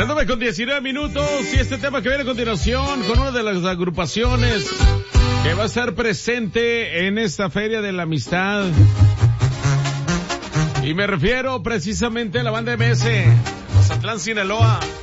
Las 9:19 y este tema que viene a continuación con una de las agrupaciones que va a estar presente en esta Feria de la Amistad. Y me refiero precisamente a la banda MS, Mazatlán, Sinaloa.